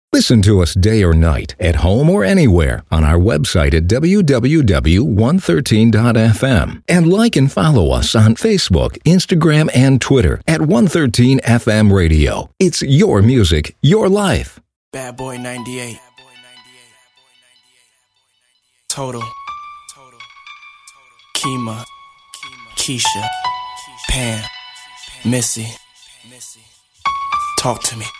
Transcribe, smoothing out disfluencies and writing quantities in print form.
Listen to us day or night, at home or anywhere, on our website at www.113.fm. And like and follow us on Facebook, Instagram, and Twitter at 113FM Radio. It's your music, your life. Bad Boy 98. Total. Kima. Keisha. Pam. Missy. Talk to me.